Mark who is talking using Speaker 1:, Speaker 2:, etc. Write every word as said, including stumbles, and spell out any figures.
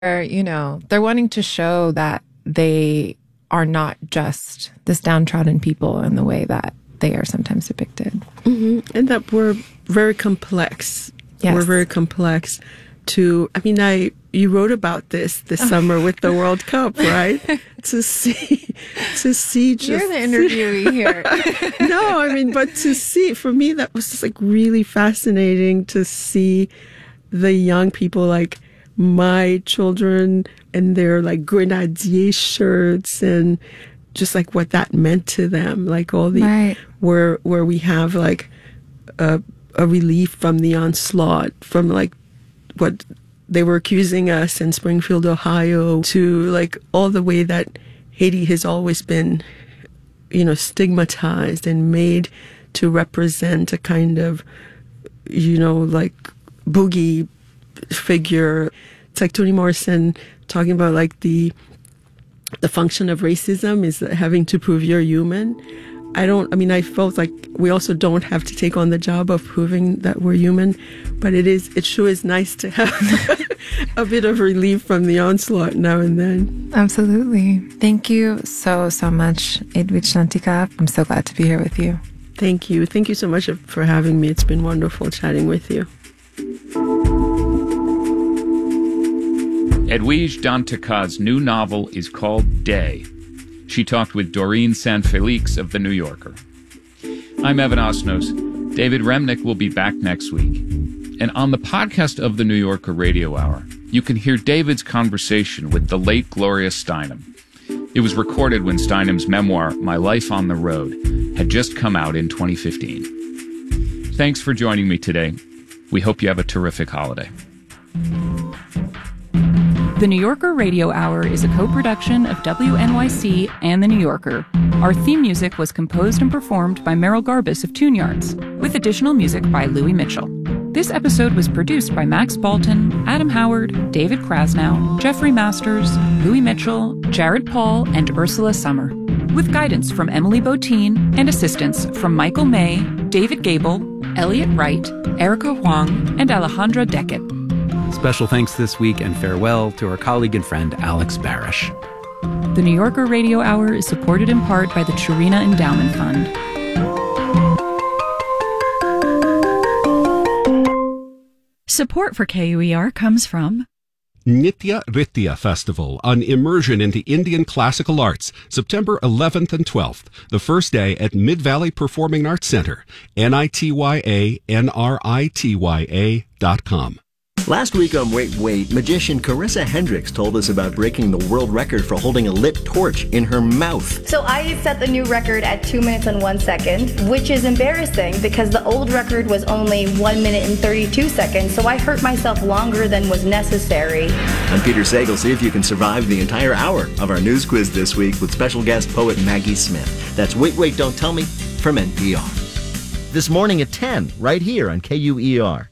Speaker 1: you know, they're wanting to show that they are not just this downtrodden people in the way that they are sometimes depicted.
Speaker 2: Mm-hmm. And that we're very complex.
Speaker 1: Yes.
Speaker 2: We're very complex to, I mean, I, you wrote about this this summer with the World Cup, right? to see, to see just.
Speaker 1: You're the interviewee here.
Speaker 2: No, I mean, but to see, for me, that was just like really fascinating to see the young people, like my children and their like grenadier shirts and just like what that meant to them, like all the,
Speaker 1: right.
Speaker 2: where, where we have like a, a relief from the onslaught, from like what they were accusing us in Springfield, Ohio, to like all the way that Haiti has always been, you know, stigmatized and made to represent a kind of, you know, like boogie figure. It's like Toni Morrison talking about like the the function of racism is having to prove you're human. I don't, I mean, I felt like we also don't have to take on the job of proving that we're human, but it is, it sure is nice to have a bit of relief from the onslaught now and then.
Speaker 1: Absolutely. Thank you so, so much, Edwidge Danticat. I'm so glad to be here with you.
Speaker 2: Thank you. Thank you so much for having me. It's been wonderful chatting with you.
Speaker 3: Edwidge Danticat's new novel is called Day. She talked with Doreen San-Felix of The New Yorker. I'm Evan Osnos. David Remnick will be back next week. And on the podcast of The New Yorker Radio Hour, you can hear David's conversation with the late Gloria Steinem. It was recorded when Steinem's memoir, My Life on the Road, had just come out in twenty fifteen. Thanks for joining me today. We hope you have a terrific holiday.
Speaker 4: The New Yorker Radio Hour is a co-production of W N Y C and The New Yorker. Our theme music was composed and performed by Merrill Garbus of Tune Yards, with additional music by Louis Mitchell. This episode was produced by Max Bolton, Adam Howard, David Krasnow, Jeffrey Masters, Louis Mitchell, Jared Paul, and Ursula Summer, with guidance from Emily Botine and assistance from Michael May, David Gable, Elliot Wright, Erica Huang, and Alejandra Deckett.
Speaker 5: Special thanks this week and farewell to our colleague and friend Alex Barish.
Speaker 4: The New Yorker Radio Hour is supported in part by the Churina Endowment Fund.
Speaker 6: Support for K U E R comes from
Speaker 7: Nitya Ritya Festival on Immersion into Indian Classical Arts, September eleventh and twelfth, the first day at Mid-Valley Performing Arts Center, N I T Y A N R I T Y A dot com.
Speaker 8: Last week on Wait Wait, magician Carissa Hendricks told us about breaking the world record for holding a lit torch in her mouth.
Speaker 9: So I set the new record at two minutes and one second, which is embarrassing because the old record was only one minute and thirty-two seconds, so I hurt myself longer than was necessary.
Speaker 8: I'm Peter Sagal. See if you can survive the entire hour of our news quiz this week with special guest poet Maggie Smith. That's Wait Wait, Don't Tell Me from N P R. This morning at ten, right here on K U E R.